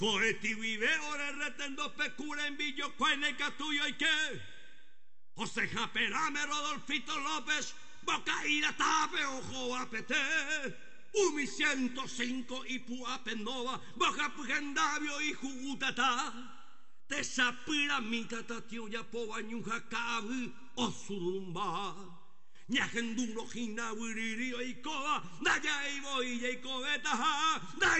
Coeti vive ore retendo pecura en Villo Cuene Catuyo y qué. José Japerame Rodolfito López, Bocaíra Tape Ojo Apete. Umi 105 y Puapenova, Boca Pugendavio y Jugutata. Tesapira mitata tiuya pobañuja cabu o surumba. Ñagenduro Gina Wiririo y Coba, Daya y Boya y Cobeta.